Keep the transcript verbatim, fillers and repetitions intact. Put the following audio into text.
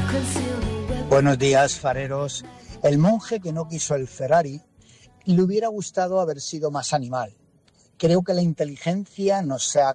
Buenos días, fareros. El monje que no quiso el Ferrari le hubiera gustado haber sido más animal. Creo que la inteligencia nos ha